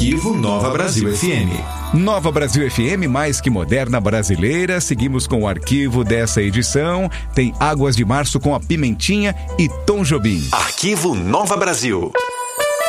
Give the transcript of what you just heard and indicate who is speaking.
Speaker 1: Arquivo Nova Brasil FM.
Speaker 2: Nova Brasil FM, mais que moderna brasileira. Seguimos com o arquivo dessa edição. Tem Águas de Março com a Pimentinha e Tom Jobim.
Speaker 1: Arquivo Nova Brasil.